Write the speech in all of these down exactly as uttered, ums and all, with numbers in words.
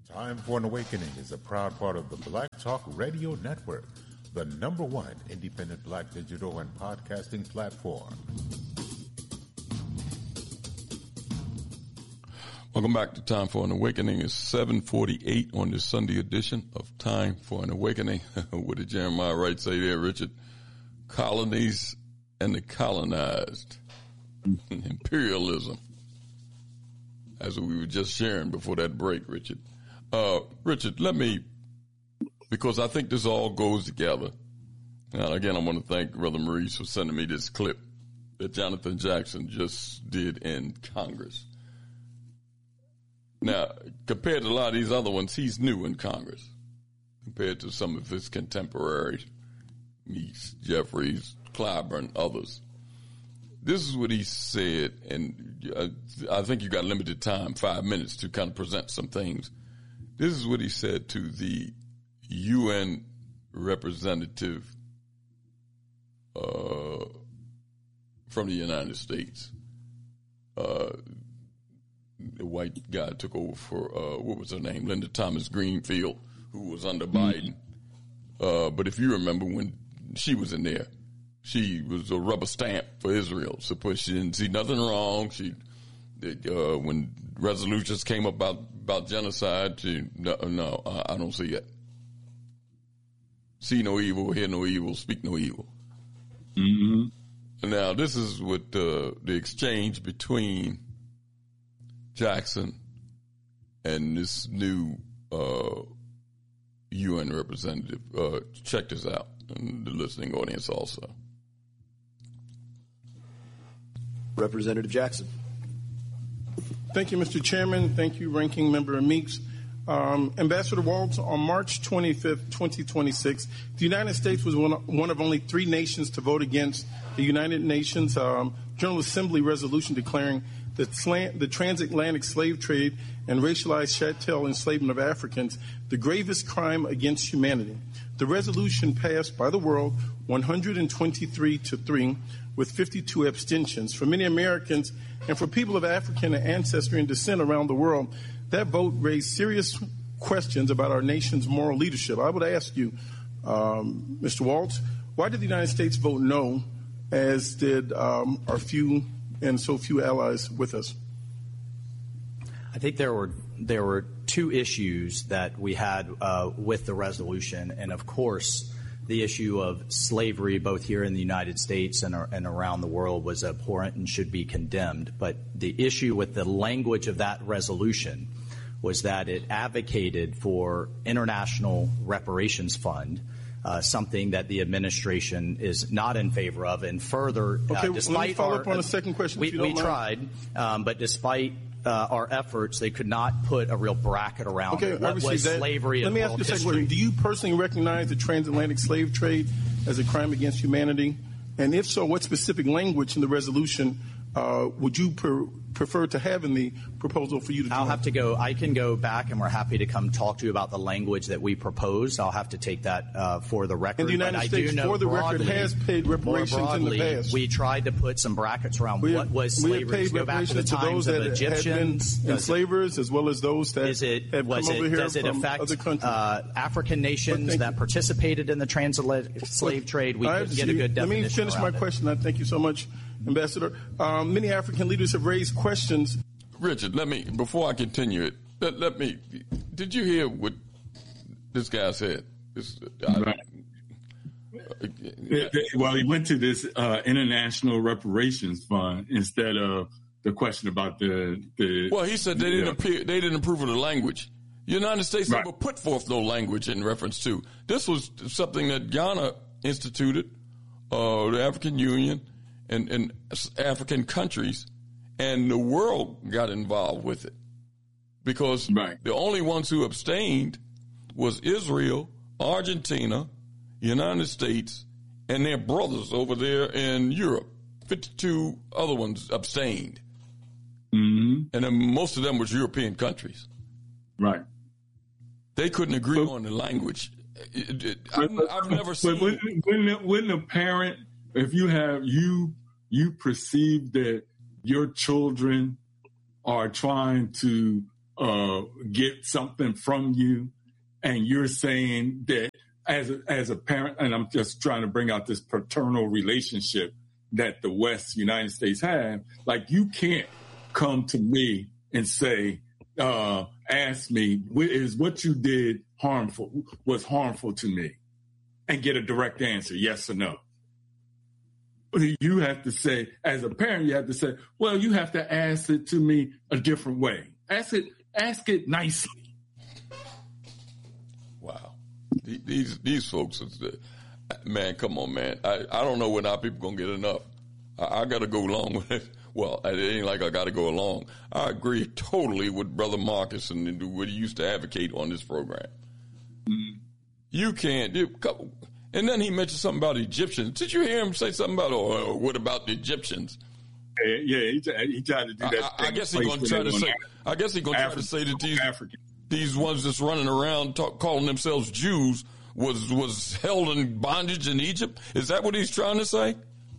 Time for an Awakening is a proud part of the Black Talk Radio Network, the number one independent black digital and podcasting platform. Welcome back to Time for an Awakening. It's seven forty-eight on this Sunday edition of Time for an Awakening. What did Jeremiah Wright say there, Richard? Colonies and the colonized. Imperialism. As we were just sharing before that break, Richard. Uh, Richard, let me, because I think this all goes together. And again, I want to thank Brother Maurice for sending me this clip that Jonathan Jackson just did in Congress. Now, compared to a lot of these other ones, he's new in Congress compared to some of his contemporaries, Meeks, Jeffries, Clyburn, others. This is what he said, and I think you got limited time, five minutes, to kind of present some things. This is what he said to the U N representative uh, from the United States. Uh, the white guy took over for, uh, what was her name? Linda Thomas Greenfield, who was under Biden. Uh, but if you remember when she was in there, she was a rubber stamp for Israel. So she didn't see nothing wrong. She, uh, when resolutions came up about, about genocide, she, no, no, I don't see it. See no evil, hear no evil, speak no evil. Mm-hmm. Now, this is what uh, the exchange between Jackson and this new uh, U N representative. Uh, check this out, and the listening audience also. Representative Jackson. Thank you, Mister Chairman. Thank you, Ranking Member Meeks. Um, Ambassador Waltz, on March twenty-fifth, twenty twenty-six, the United States was one of, one of only three nations to vote against the United Nations um, General Assembly resolution declaring the, slant, the transatlantic slave trade and racialized chattel enslavement of Africans the gravest crime against humanity. The resolution passed by the world one hundred twenty-three to three with fifty-two abstentions. For many Americans and for people of African ancestry and descent around the world, that vote raised serious questions about our nation's moral leadership. I would ask you, um, Mister Waltz, why did the United States vote no, as did um, our few and so few allies with us? I think there were there were two issues that we had uh, with the resolution, and of course, the issue of slavery, both here in the United States and, and around the world, was abhorrent and should be condemned. But the issue with the language of that resolution was that it advocated for international reparations fund, uh, something that the administration is not in favor of. And further, okay, uh, despite let me follow our, up on a second question. We, if you don't we mind. tried, um, but despite uh, our efforts, they could not put a real bracket around okay, it. What was that. slavery? Let me ask you a second question. Do you personally recognize the transatlantic slave trade as a crime against humanity? And if so, what specific language in the resolution uh, would you per- prefer to have in the proposal for you to do? I'll have to go. I can go back, and we're happy to come talk to you about the language that we proposed. I'll have to take that uh, for the record. And the United but States, I do know for the broadly, record, has paid reparations broadly, in the past. We tried to put some brackets around we what have, was slavery. We have paid go back to the reparations to times those of that Egyptians. have been enslavers, as well as those that is it, have was come it, over here does it from affect other countries. Uh, African nations that participated in the transatlantic slave trade? We couldn't get a good definition. Let me finish my it. question. I thank you so much, Ambassador. Um, many African leaders have raised questions. Richard, let me, before I continue it, let, let me, did you hear what this guy said? This, right. I, uh, well, he went to this uh, International Reparations Fund instead of the question about the. the well, he said they didn't uh, appear, they didn't approve of the language. The United States right. never put forth no language in reference to. This was something that Ghana instituted, uh, the African Union, and, and African countries. And the world got involved with it because right. the only ones who abstained was Israel, Argentina, United States, and their brothers over there in Europe. fifty-two other ones abstained. Mm-hmm. And then most of them was European countries. Right. They couldn't agree but, on the language. It, it, I've, but, I've never seen. But wouldn't, wouldn't, wouldn't a parent, if you have, you, you perceive that your children are trying to uh, get something from you, and you're saying that as a, as a parent, and I'm just trying to bring out this paternal relationship that the West, United States have, like you can't come to me and say, uh, ask me, is what you did harmful, was harmful to me, and get a direct answer, yes or no. You have to say, as a parent, you have to say, well, you have to ask it to me a different way. Ask it, ask it nicely. Wow. These these folks, man, come on, man. I, I don't know when our people going to get enough. I, I got to go along with it. Well, it ain't like I got to go along. I agree totally with Brother Marcus and what he used to advocate on this program. Mm-hmm. You can't do. And then he mentioned something about Egyptians. Did you hear him say something about, or what about the Egyptians? Yeah, yeah he, tried, he tried to do that. I, I guess he's going to try to say. I guess he's going to try to say that these African. these ones that's running around talk, calling themselves Jews was was held in bondage in Egypt. Is that what he's trying to say?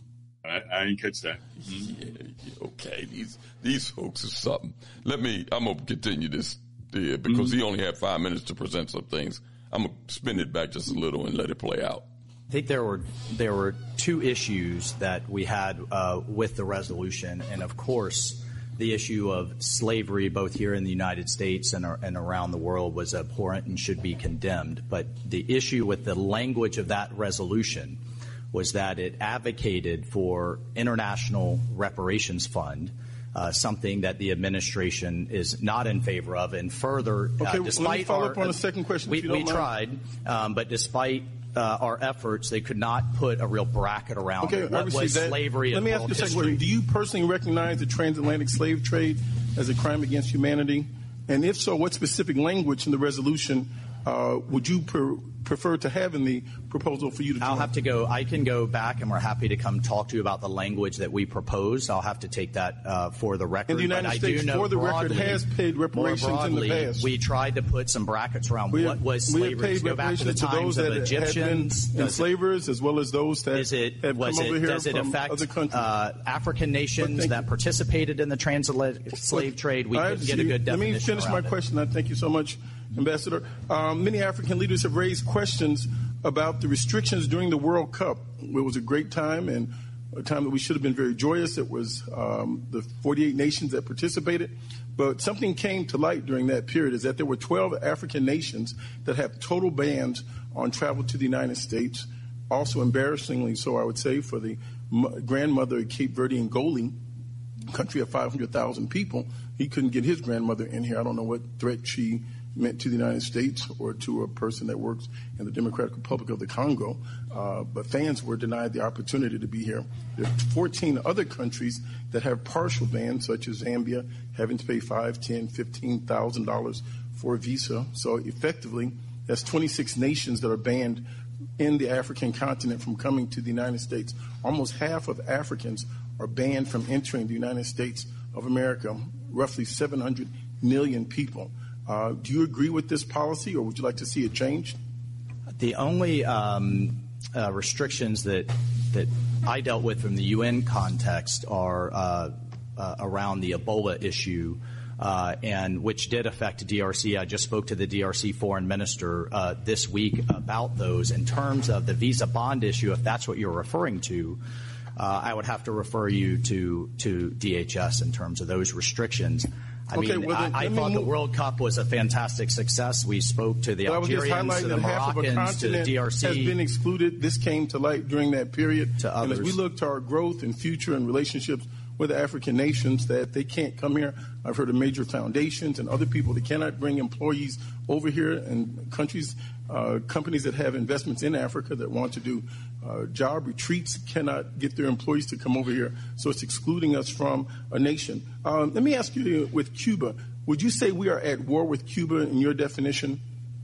I, I didn't catch that. Yeah, yeah, okay, these these folks are something. Let me. I'm gonna continue this yeah, because mm-hmm. he only had five minutes to present some things. I'm gonna spin it back just a little and let it play out. I think there were there were two issues that we had uh, with the resolution, and of course, the issue of slavery, both here in the United States and, and around the world, was abhorrent and should be condemned. But the issue with the language of that resolution was that it advocated for international reparations fund. Uh, something that the administration is not in favor of, and further, okay, uh, despite let me follow our, up on a second question. We, if you don't we mind. tried, um, but despite uh, our efforts, they could not put a real bracket around okay, what was that. slavery. Let me ask you a second question. Do you personally recognize the transatlantic slave trade as a crime against humanity? And if so, what specific language in the resolution uh, would you per- prefer to have in the proposal for you to join? I'll have to go. I can go back, and we're happy to come talk to you about the language that we proposed. I'll have to take that uh, for the record. And the United but States, I do know for the broadly, record, has paid reparations broadly, in the past. We tried to put some brackets around we what have, was we slavery. have paid Go back to the reparations to times those of that Egyptians. have been enslavers, as well as those that is it, have was come it, over here does it from affect other countries. Uh, African nations that participated in the transatlantic slave trade? We couldn't get a good definition. Let me finish my it. question. I thank you so much, Ambassador. Um, many African leaders have raised questions about the restrictions during the World Cup. It was a great time and a time that we should have been very joyous. It was um, the forty-eight nations that participated. But something came to light during that period is that there were twelve African nations that have total bans on travel to the United States. Also, embarrassingly so, I would say, for the m- grandmother of Cape Verdean goalie, country of five hundred thousand people. He couldn't get his grandmother in here. I don't know what threat she meant to the United States or to a person that works in the Democratic Republic of the Congo. Uh, but fans were denied the opportunity to be here. There are fourteen other countries that have partial bans, such as Zambia, having to pay five, ten, fifteen thousand dollars for a visa. So effectively, that's twenty-six nations that are banned in the African continent from coming to the United States. Almost half of Africans are banned from entering the United States of America, roughly seven hundred million people. Uh, do you agree with this policy, or would you like to see it changed? The only um, uh, restrictions that that I dealt with from the U N context are uh, uh, around the Ebola issue, uh, and which did affect D R C. I just spoke to the D R C foreign minister uh, this week about those. In terms of the visa bond issue, if that's what you're referring to, uh, I would have to refer you to to D H S in terms of those restrictions. I okay, mean, well, I, I thought the World Cup was a fantastic success. We spoke to the well, Algerians, to the Moroccans, to the D R C. Has been excluded. This came to light during that period. To and others. as we look to our growth and future and relationships with the African nations, that they can't come here. I've heard of major foundations and other people that cannot bring employees over here, and countries, uh, companies that have investments in Africa that want to do uh, job retreats cannot get their employees to come over here. So it's excluding us from a nation. Um, let me ask you with Cuba. Would you say we are at war with Cuba in your definition?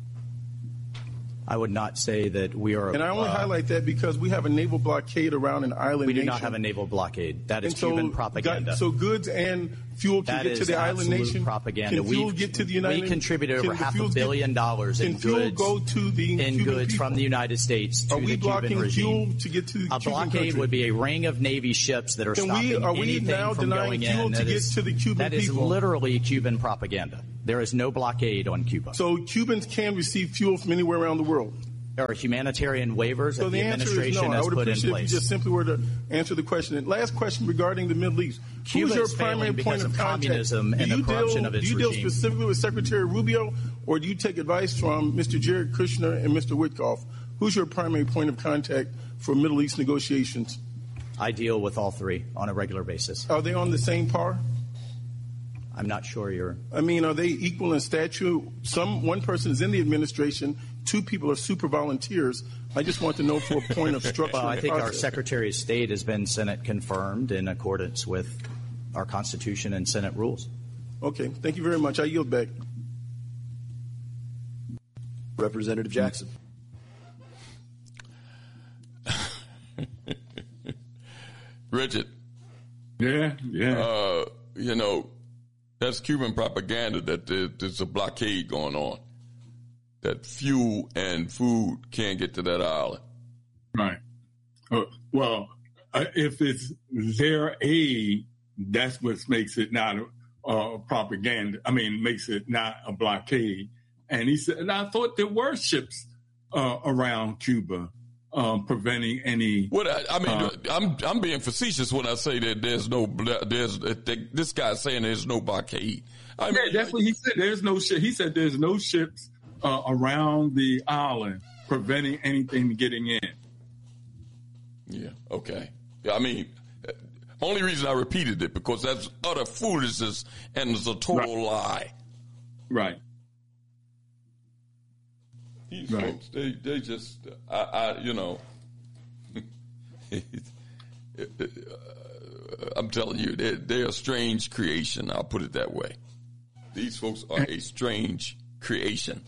I would not say that we are. And I only uh, highlight that because we have a naval blockade around an island We do nation. not have a naval blockade. That is and so, Cuban propaganda. So goods and fuel can That get is to the island absolute nation? propaganda. Can fuel We've- get to the United We contributed over can the half a fuels billion get- dollars in Can fuel goods, go to the in Cuban goods people? from the United States to Are we the blocking Cuban regime. fuel to get to the A Cuban blockade country? would be a ring of Navy ships that are Can we- stopping are we anything now from denying going fuel in. to That get is- to the Cuban That is people? literally Cuban propaganda. There is no blockade on Cuba. So Cubans can receive fuel from anywhere around the world. There are humanitarian waivers So that the the answer is administration no. I has would put in appreciate if you place. just simply were to answer the question. And last question regarding the Middle East. Cuba Who's your is primary failing because point of of contact? communism Do and the you corruption deal, of its Do you deal regime. specifically with Secretary Rubio, or do you take advice from Mister Jared Kushner and Mister Witkoff? Who's your primary point of contact for Middle East negotiations? I deal with all three on a regular basis. Are they on the same par? I'm not sure you're... I mean, are they equal in stature? Some one person is in the administration, two people are super volunteers. I just want to know for a point of structure. Well, I think our process. Secretary of State has been Senate confirmed in accordance with our Constitution and Senate rules. Okay, thank you very much. I yield back. Representative Jackson. Richard, Yeah, yeah. uh, you know, that's Cuban propaganda that there, there's a blockade going on, that fuel and food can't get to that island. Right. Uh, well, uh, if it's their aid, that's what makes it not a uh, propaganda. I mean, makes it not a blockade. And he said, and I thought there were ships uh, around Cuba um, preventing any. What I, I mean, Uh, I'm I'm being facetious when I say that there's no there's that this guy's saying there's no blockade. I Yeah, mean, that's what he said. There's no ship. He said there's no ships uh, around the island preventing anything getting in. Yeah. Okay. Yeah, I mean, uh, only reason I repeated it because that's utter foolishness and it's a total Right. lie. Right. These Right. folks, they they just, I, I you know, I'm telling you, they're, they're a strange creation. I'll put it that way. These folks are a strange creation.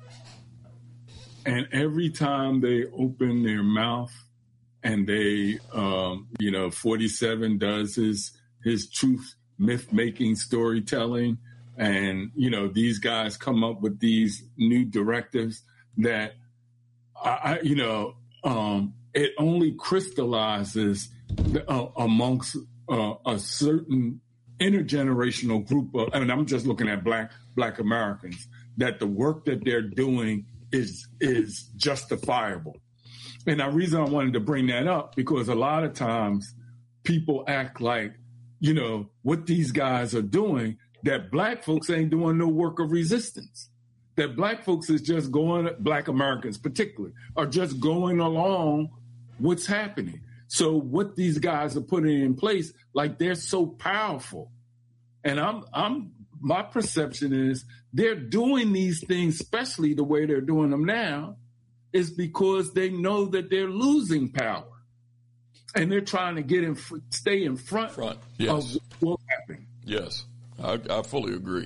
And every time they open their mouth and they, um, you know, forty-seven does his, his truth myth making storytelling. And, you know, these guys come up with these new directives that, I, I you know, um, it only crystallizes the, uh, amongst uh, a certain intergenerational group of, and I'm just looking at black black Americans, that the work that they're doing is is justifiable. And the reason I wanted to bring that up, because a lot of times people act like, you know, what these guys are doing, that black folks ain't doing no work of resistance. That black folks is just going, black Americans particularly, are just going along what's happening. So what these guys are putting in place, like they're so powerful. And I'm, I'm, my perception is they're doing these things, especially the way they're doing them now, is because they know that they're losing power. And they're trying to get in, stay in front, Front, yes. of what's happening. Yes, I, I fully agree.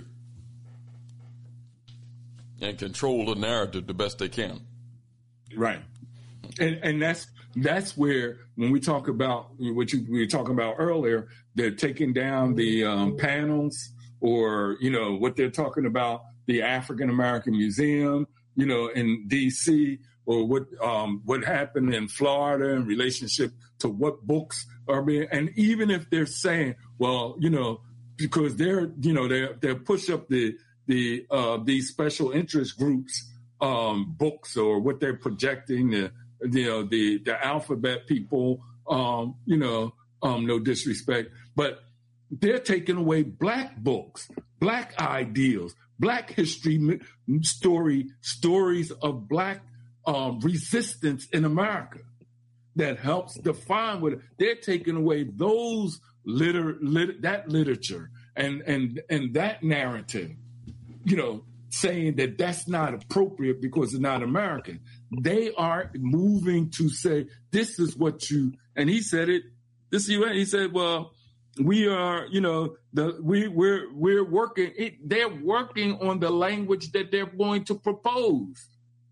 And control the narrative the best they can. Right. And and that's that's where, when we talk about what you, we were talking about earlier, they're taking down the um, panels, or, you know, what they're talking about, the African American Museum, you know, in D C, or what um, what happened in Florida in relationship to what books are being, and even if they're saying, well, you know, because they're, you know, they're they're push up the the uh, these special interest groups um, books, or what they're projecting, the you know the the alphabet people, um, you know, um, no disrespect, but they're taking away black books, black ideals, black history story stories of black um, resistance in America that helps define what they're taking away, those liter, lit, that literature and and and that narrative, you know, saying that that's not appropriate because it's not American. They are moving to say, this is what you, and he said it, this is, he said, well, we are, you know, the we we're we're working it, they're working on the language that they're going to propose.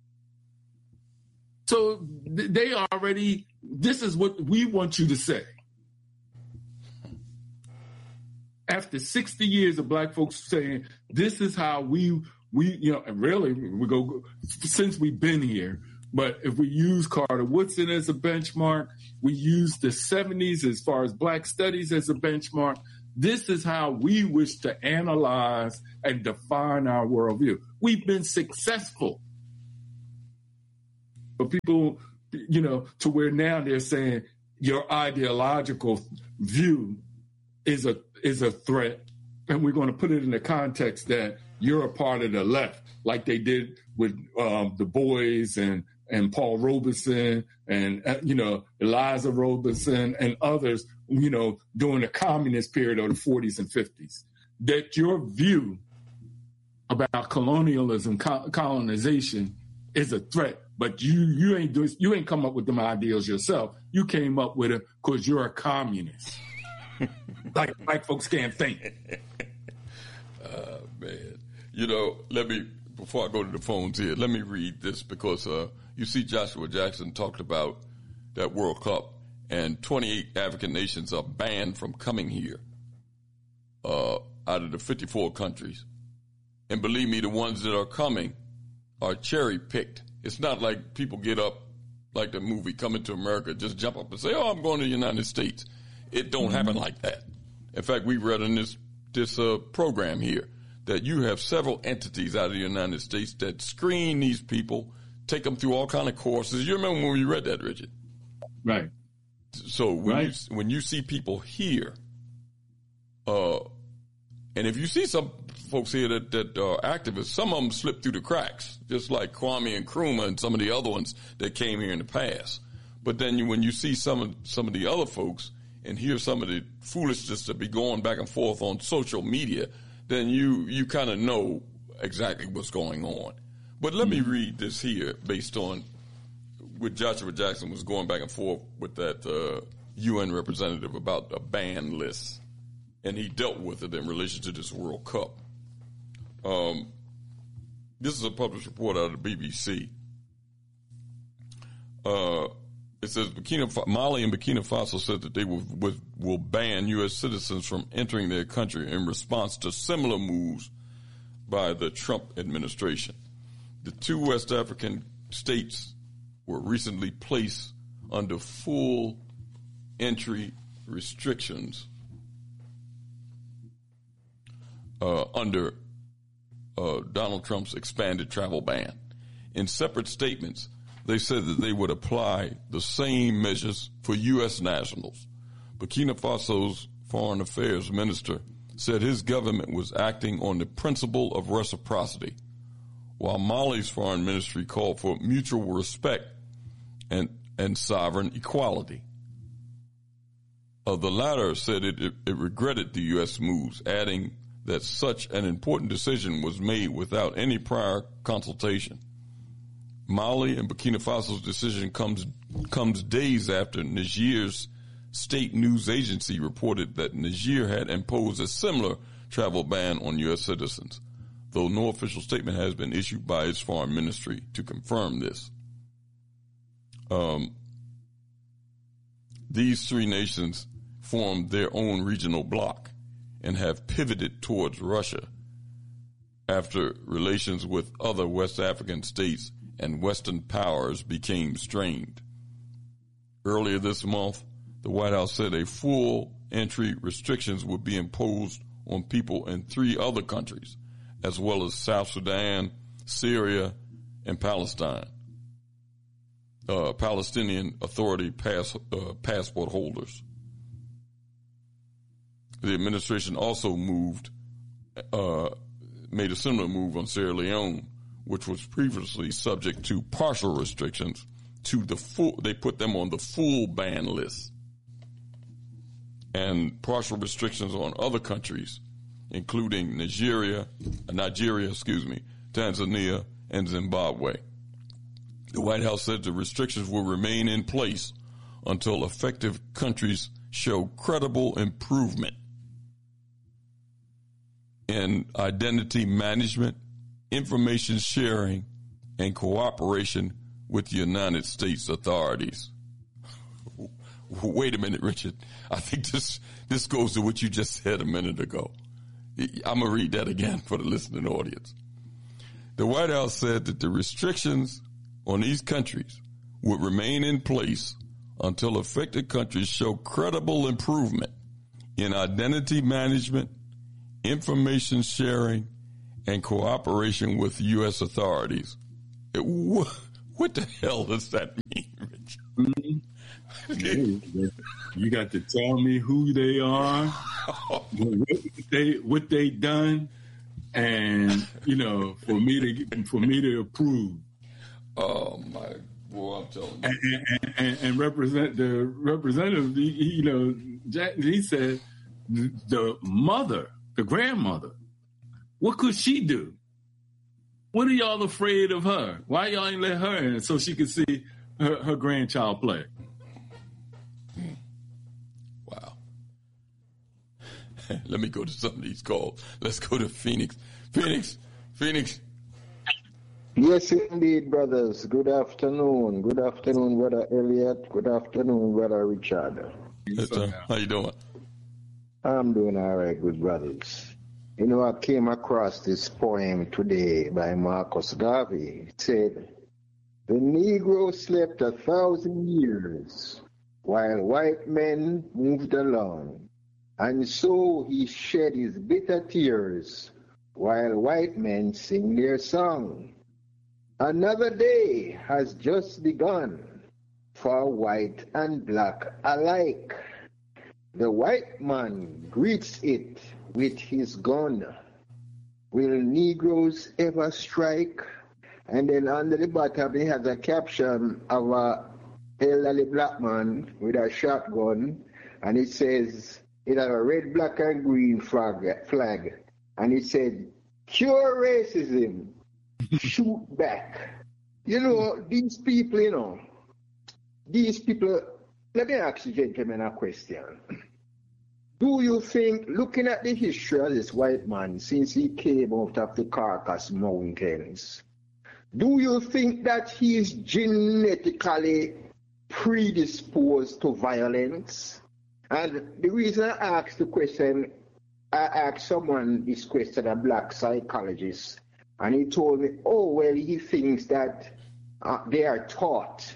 So th- they already, this is what we want you to say. After sixty years of black folks saying, this is how we, we, you know, and really we go, since we've been here, but if we use Carter Woodson as a benchmark, we use the seventies as far as black studies as a benchmark, this is how we wish to analyze and define our worldview. We've been successful. But people, you know, to where now they're saying your ideological view is a is a threat, and we're going to put it in the context that you're a part of the left, like they did with um, Du Bois and and Paul Robeson and, uh, you know, Eliza Robeson and others, you know, during the communist period of the forties and fifties, that your view about colonialism, co- colonization is a threat. But you you ain't do, you ain't come up with them ideals yourself. You came up with it because you're a communist. Like white folks can't think. Uh, man, you know, let me, before I go to the phones here, let me read this because uh, you see Joshua Jackson talked about that World Cup, and twenty-eight African nations are banned from coming here uh, out of the fifty-four countries. And believe me, the ones that are coming are cherry-picked. It's not like people get up, like the movie Coming to America, just jump up and say, oh, I'm going to the United States. It don't mm-hmm. happen like that. In fact, we read in this this uh, program here that you have several entities out of the United States that screen these people, take them through all kind of courses. You remember when we read that, Richard? Right. So when right. you when you see people here, uh, and if you see some folks here that that are activists, some of them slip through the cracks, just like Kwame Nkrumah and some of the other ones that came here in the past. But then you, when you see some of some of the other folks and hear some of the foolishness that be going back and forth on social media, then you you kind of know exactly what's going on. But let mm-hmm. me read this here based on what Joshua Jackson was going back and forth with that uh, U N representative about a ban list, and he dealt with it in relation to this World Cup. Um, this is a published report out of the B B C. Uh, it says Burkina, Mali and Burkina Faso said that they will, will, will ban U S citizens from entering their country in response to similar moves by the Trump administration. The two West African states were recently placed under full entry restrictions uh, under uh, Donald Trump's expanded travel ban. In separate statements, they said that they would apply the same measures for U S nationals. Burkina Faso's foreign affairs minister said his government was acting on the principle of reciprocity, while Mali's foreign ministry called for mutual respect and, and sovereign equality. Uh, the latter said it, it, it regretted the U S moves, adding that such an important decision was made without any prior consultation. Mali and Burkina Faso's decision comes comes days after Niger's state news agency reported that Niger had imposed a similar travel ban on U S citizens, though no official statement has been issued by its foreign ministry to confirm this. Um, these three nations formed their own regional bloc and have pivoted towards Russia after relations with other West African states and Western powers became strained. Earlier this month, the White House said a full entry restrictions would be imposed on people in three other countries, as well as South Sudan, Syria, and Palestine. Uh, Palestinian Authority pass, uh, passport holders. The administration also moved, uh, made a similar move on Sierra Leone, which was previously subject to partial restrictions, to the full, they put them on the full ban list. And partial restrictions on other countries, including Nigeria, Nigeria, excuse me, Tanzania, and Zimbabwe. The White House said the restrictions will remain in place until affected countries show credible improvement in identity management, information sharing, and cooperation with the United States authorities. wait a minute, Richard. I think this this goes to what you just said a minute ago. I'm going to read that again for the listening audience. The White House said that the restrictions on these countries would remain in place until affected countries show credible improvement in identity management, information sharing, and cooperation with U S authorities. It, wh- what the hell does that mean, Richard? Mm-hmm. You got to tell me who they are, what they what they done, and you know, for me to for me to approve. Oh my boy, I'm telling you. And, and, and, and represent the representative. You know, Jack, he said the mother, the grandmother. What could she do? What are y'all afraid of her? Why y'all ain't let her in so she could see her, her grandchild play? Wow. Let me go to some of these calls. Let's go to Phoenix. Phoenix, Phoenix. Yes, indeed, brothers. Good afternoon. Good afternoon, Brother Elliot. Good afternoon, Brother Richard. Yes, uh, how you doing? I'm doing all right, good brothers. You know, I came across this poem today by Marcus Garvey. It said, "The Negro slept a thousand years while white men moved along, and so he shed his bitter tears while white men sing their song. Another day has just begun for white and black alike. The white man greets it with his gun. Will Negroes ever strike?" And then under the bottom, he has a caption of a elderly black man with a shotgun, and it says, it has a red, black, and green flag, flag. And it said, "Cure racism, shoot back." You know, these people, you know, these people, let me ask you gentlemen a question. Do you think, looking at the history of this white man since he came out of the Caucasus Mountains, do you think that he is genetically predisposed to violence? And the reason I asked the question, I asked someone this question, a black psychologist, and he told me, oh, well, he thinks that uh, they are taught.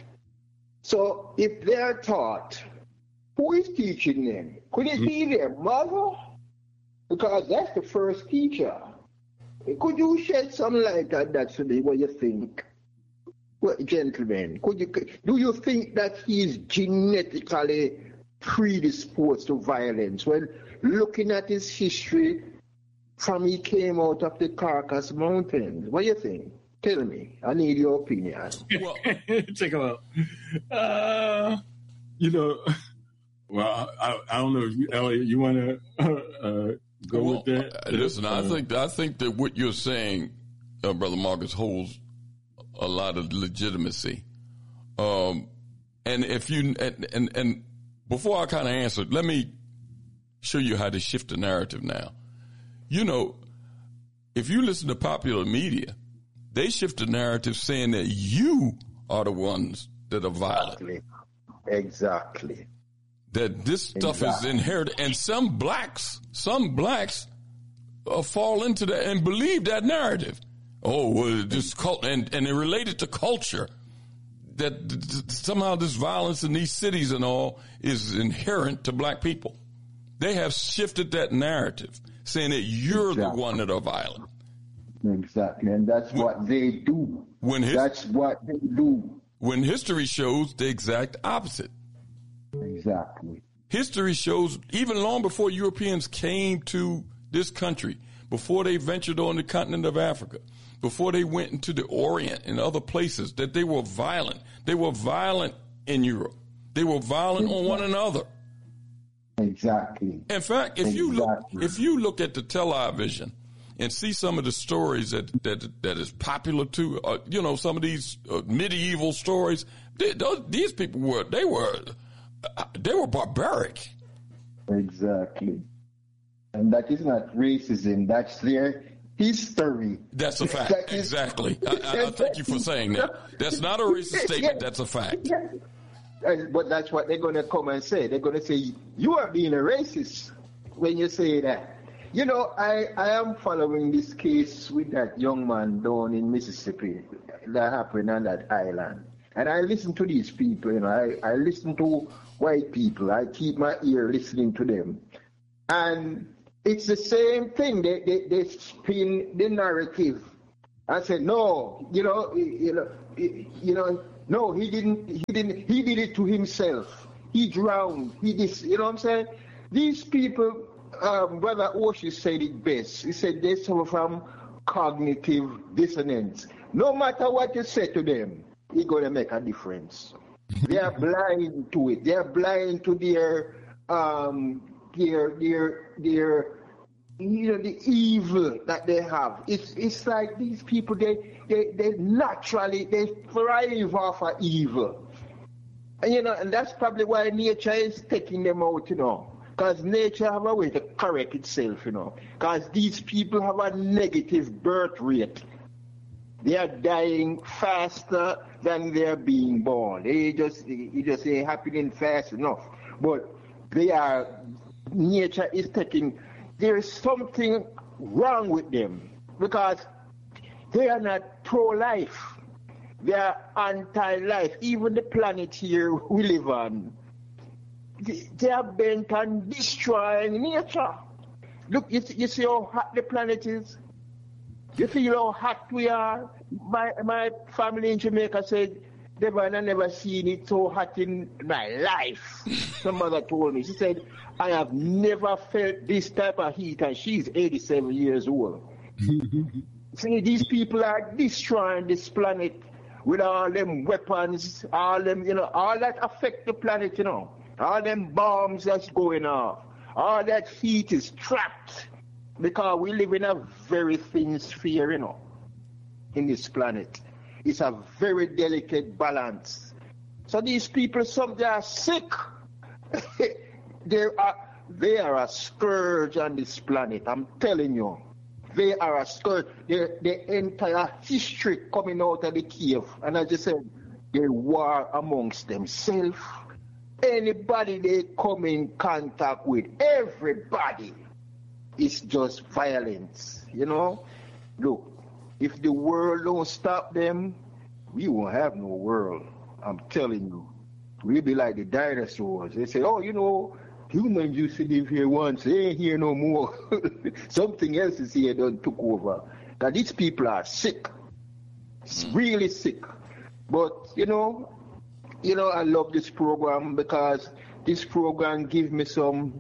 So if they are taught, who is teaching them? Could it be their mother? Because that's the first teacher. Could you shed some light on that today? What you think? Well, gentlemen, could you, do you think that he is genetically predisposed to violence when looking at his history from he came out of the Caucasus Mountains? What do you think? Tell me. I need your opinion. Well, check him out. Uh, you know, well, I, I don't know if you, Elliot, you want to uh, uh, go well, with that? Uh, listen, uh, I think I think that what you're saying, uh, Brother Marcus, holds a lot of legitimacy. Um, and if you and and, and before I kind of answer, let me show you how to shift the narrative now. You know, if you listen to popular media, they shift the narrative saying that you are the ones that are violent. Exactly. Exactly. That this stuff exactly. is inherited, and some blacks, some blacks uh, fall into that and believe that narrative. Oh, well, this cult, and and it related to culture. That th- th- somehow this violence in these cities and all is inherent to black people. They have shifted that narrative, saying that you're exactly. the one that are violent. Exactly, and that's when, what they do. When his, that's what they do. When history shows the exact opposite. Exactly. History shows even long before Europeans came to this country, before they ventured on the continent of Africa, before they went into the Orient and other places, that they were violent. They were violent in Europe. They were violent exactly. on one another. Exactly. In fact, if exactly. you look, if you look at the television and see some of the stories that that that is popular too, uh, you know, some of these uh, medieval stories, they, those, these people were they were uh, they were barbaric. Exactly. And that is not racism. That's their history. That's a fact. Exactly. I, I, I thank you for saying that. That's not a racist statement. That's a fact. And, but that's what they're going to come and say. They're going to say, you are being a racist when you say that. You know, I, I am following this case with that young man down in Mississippi that happened on that island. And I listen to these people, you know, I, I listen to white people. I keep my ear listening to them. And it's the same thing. They, they, they spin the narrative. I said, no, you know, you know, you know, no, he didn't, he didn't, he did it to himself. He drowned. He did, you know what I'm saying? These people, um, Brother Oshie said it best. He said they suffer from cognitive dissonance. No matter what you say to them, it's going to make a difference. They are blind to it. They are blind to their, um, their, their, their, you know, the evil that they have. It's it's like these people, they they, they naturally, they thrive off of evil. And, you know, and that's probably why nature is taking them out, you know. Because nature have a way to correct itself, you know. Because these people have a negative birth rate. They are dying faster than they're being born. They just, you just ain't happening fast enough. But they are, nature is taking, there is something wrong with them because they are not pro-life. They are anti-life. Even the planet here we live on, they are bent on destroying nature. Look, you see, you see how hot the planet is? You feel how hot we are? My my family in Jamaica said, Devon, I never seen it so hot in my life. Some mother told me. She said, I have never felt this type of heat, and she's eighty-seven years old. See, these people are destroying this planet with all them weapons, all them, you know, all that affect the planet, you know. All them bombs that's going off. All that heat is trapped because we live in a very thin sphere, you know, in this planet. It's a very delicate balance. So these people, some they are sick. they are they are a scourge on this planet. I'm telling you, they are a scourge. The the entire history coming out of the cave, and as I said, they war amongst themselves. Anybody they come in contact with, everybody, it's just violence. You know, look. If the world don't stop them, we won't have no world. I'm telling you. We'll be like the dinosaurs. They say, oh, you know, humans used to live here once. They ain't here no more. Something else is here done took over. Now, these people are sick. It's really sick. But, you know, you know, I love this program because this program gives me some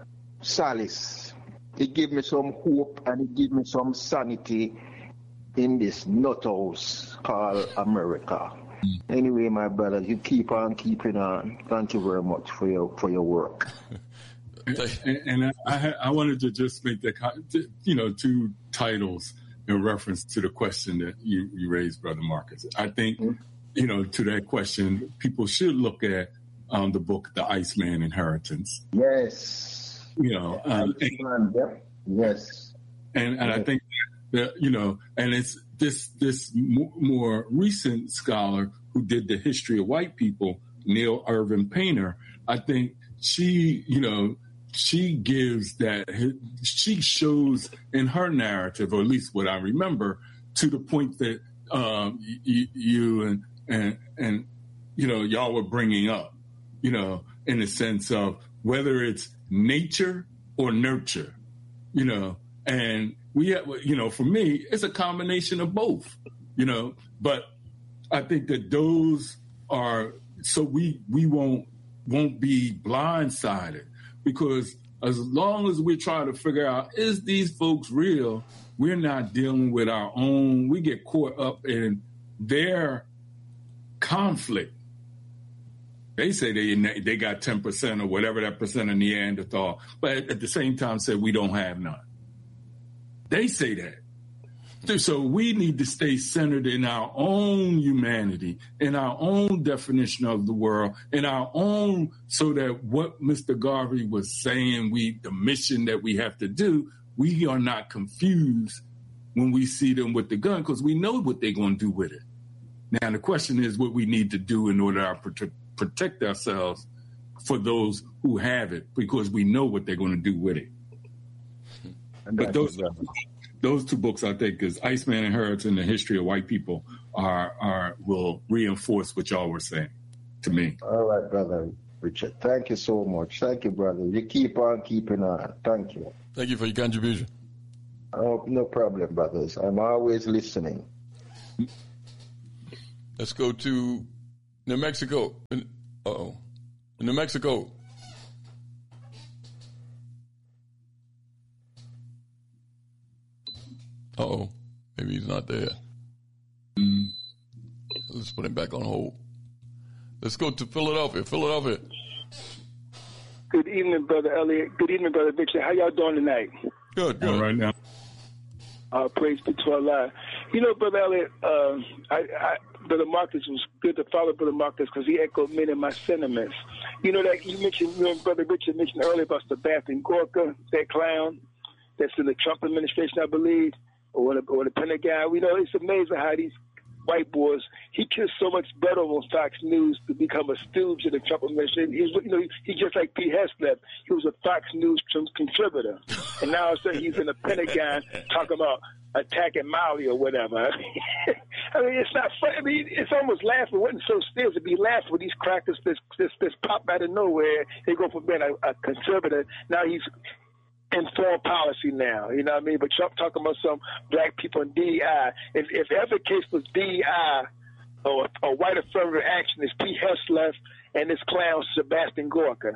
solace. It gives me some hope and it gives me some sanity in this nut house called America. Anyway, my brother, you keep on keeping on. Thank you very much for your for your work. and and I, I wanted to just make that, you know, two titles in reference to the question that you, you raised, Brother Marcus. I think, mm-hmm. you know, to that question, people should look at um, the book, The Iceman Inheritance. Yes. You know, um, and, yep. yes. And, and yes. I think that, you know, and it's this this more recent scholar who did the history of white people, Neil Irvin Painter. I think she, you know, she gives that, she shows in her narrative, or at least what I remember, to the point that um, you, you and, and, and, you know, y'all were bringing up, you know, in the sense of whether it's nature or nurture, you know, and we have, you know, for me, it's a combination of both, you know, but I think that those are, so we, we won't, won't be blindsided, because as long as we're trying to figure out, is these folks real? We're not dealing with our own, we get caught up in their conflict. They say they they got ten percent or whatever that percent of Neanderthal, but at the same time said we don't have none. They say that. So we need to stay centered in our own humanity, in our own definition of the world, in our own, so that what Mister Garvey was saying, we the mission that we have to do, we are not confused when we see them with the gun, because we know what they're going to do with it. Now, the question is what we need to do in order to protect ourselves for those who have it, because we know what they're going to do with it. And but those those two books, I think, is Iceman and Herds and the History of White People, are are will reinforce what y'all were saying to me. All right, brother Richard. Thank you so much. Thank you, brother. You keep on keeping on. Thank you. Thank you for your contribution. Oh, no problem, brothers. I'm always listening. Let's go to New Mexico. Uh-oh. New Mexico. Uh-oh. Maybe he's not there. Mm. Let's put him back on hold. Let's go to Philadelphia. Philadelphia. Good evening, Brother Elliott. Good evening, Brother Richard. How y'all doing tonight? Good, good. All right now. Uh, praise be to Allah. You know, Brother Elliott, uh, I, I, Brother Marcus, was good to follow Brother Marcus because he echoed many of my sentiments. You know that you mentioned, you know, Brother Richard mentioned earlier about Sebastian Gorka, that clown that's in the Trump administration, I believe, or the, or the Pentagon. We know it's amazing how these white boys, he kissed so much butter on Fox News to become a stooge in the Trump administration. He was, you know, he's just like Pete Hegseth. He was a Fox News contributor, and now he's in the Pentagon talking about attacking Mali or whatever. I mean, it's not funny. I mean, it's almost laughing. It wasn't so still to be laughing with these crackers this this this pop out of nowhere. They go from being a, a conservative, now he's in foreign policy now, you know what I mean? But Trump talking about some black people in D E I. If, if ever the case was D E I or, or white affirmative action, is Pete Hegseth and this clown Sebastian Gorka.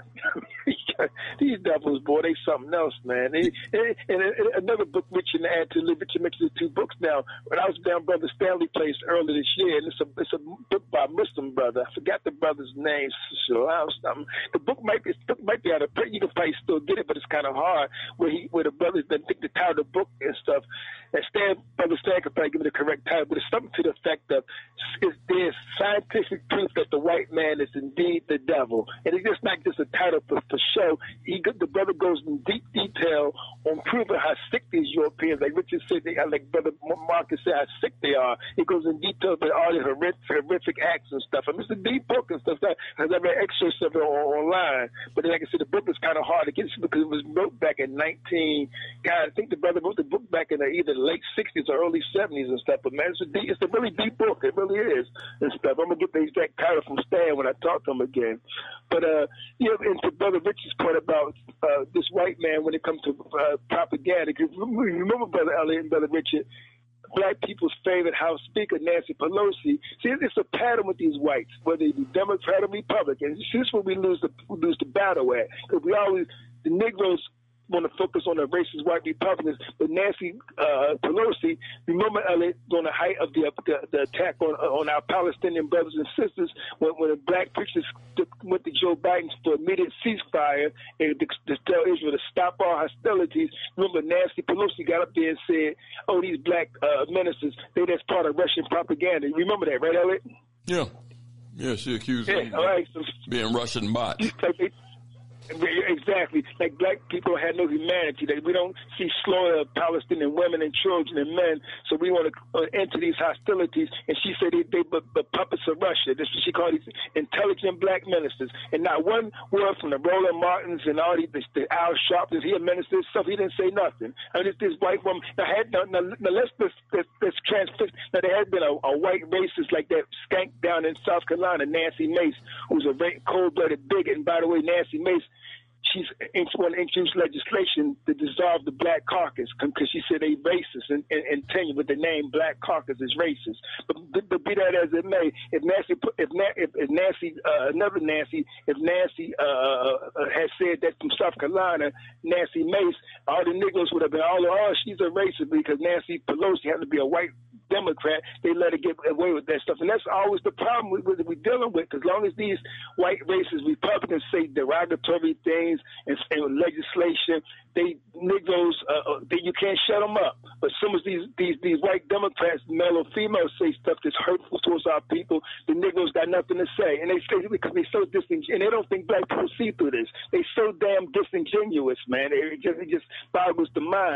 These devils, boy, they something else, man. And, and, and another book Richard add to Richard mentioned the two books now. When I was down Brother Stanley Place earlier this year, and it's a it's a book by a Muslim brother. I forgot the brother's name. So I was, um, the book might be the book might be out of print. You can probably still get it, but it's kind of hard. Where he where the brothers then think the title of the book and stuff. And Stan, Brother Stan could probably give it the correct title, but it's something to the effect of is there's scientific proof that the white man is indeed the devil, and it's just not just a title for, for show. He the brother goes in deep detail on proving how sick these Europeans, like Richard said, they, like Brother Marcus said, how sick they are. He goes in detail about all the horrific, horrific acts and stuff. I mean, it's a deep book and stuff. That has ever excerpts of it online, but like I said, the book is kind of hard to get because it was wrote back in nineteen. God, I think the brother wrote the book back in the, either late sixties or early seventies and stuff. But man, it's a deep, it's a really deep book. It really is and stuff. I'm gonna get the exact title from Stan when I talk to him again. But uh, you know, and to Brother Richard's point about uh, this white man when it comes to uh, propaganda. Because remember, Brother Elliott and Brother Richard, black people's favorite House Speaker, Nancy Pelosi. See, it's a pattern with these whites, whether they be Democrat or Republican. This is where we lose the we lose the battle at, because we always the Negroes want to focus on the racist white Republicans, but Nancy uh, Pelosi, remember, Elliot, during the height of the, the, the attack on on our Palestinian brothers and sisters, when, when the black preachers went to Joe Biden for immediate ceasefire and to, to tell Israel to stop all hostilities, remember Nancy Pelosi got up there and said, oh, these black uh, ministers, they that's part of Russian propaganda. You remember that, right, Elliot? Yeah. Yeah, she accused yeah, them all right. of being Russian bots. Exactly. Like black people had no humanity. Like we don't see slaughter of Palestinian women and children and men. So we want to uh, enter these hostilities. And she said they, they but, but puppets of Russia. That's what she called these intelligent black ministers. And not one word from the Roland Martins and all these, the, the Al Sharptons, he a minister stuff. He didn't say nothing. I mean, this, this white woman. Now, had, now, now, now let's this, this, this transfix. Now there has been a, a white racist like that skank down in South Carolina, Nancy Mace, who's a cold-blooded bigot. And by the way, Nancy Mace, she's want to introduce legislation to dissolve the Black Caucus because she said they racist and, and, and tenure with the name Black Caucus is racist. But, but be that as it may, if Nancy, if, if, if Nancy, uh, another Nancy, if Nancy uh, had said that from South Carolina, Nancy Mace, all the Negroes would have been all, oh, she's a racist because Nancy Pelosi had to be a white Democrat. They let her get away with that stuff. And that's always the problem with, with we're dealing with, because as long as these white racist Republicans say derogatory things and, and legislation, they Negroes, uh, they, you can't shut them up. But as soon as these, these, these white Democrats, male or female, say stuff that's hurtful towards our people, the Negroes got nothing to say. And they say because they're so disingenuous, and they don't think black people see through this. They so damn disingenuous, man. It just, it just boggles the mind.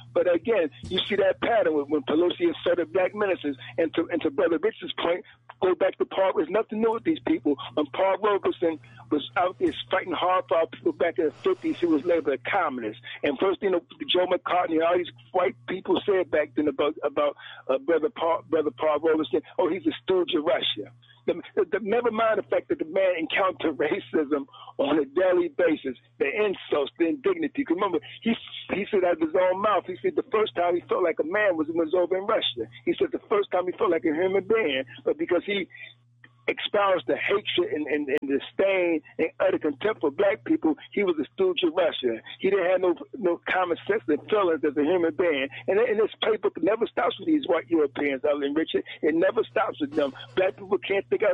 But again, you see that pattern when, when Pelosi inserted black ministers. And to, and to Brother Richard's point, go back to Paul. There's nothing new with these people. When Paul Robeson was out there fighting hard for our people back in the fifties, he was labeled a communist. And first thing you know, Joe McCartney and all these white people said back then about about uh, Brother Paul, Brother Paul Robeson, oh, he's a stooge of Russia. The, the, never mind the fact that the man encountered racism on a daily basis, the insults, the indignity. Remember, he he said out of his own mouth, he said the first time he felt like a man was when he was over in Russia. He said the first time he felt like a human being, but because he espoused the hatred and, and, and the disdain and utter contempt for black people, he was a stooge of Russia. He didn't have no no common sense and feelings as a human being. And, and this playbook never stops with these white Europeans, Elder and Richard. It never stops with them. Black people can't think out